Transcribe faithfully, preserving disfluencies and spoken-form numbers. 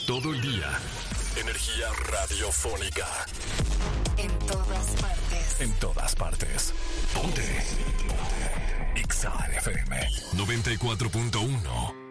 Todo el día. Energía radiofónica. En todas partes. En todas partes. Ponte. Ponte. Exa F M noventa y cuatro punto uno.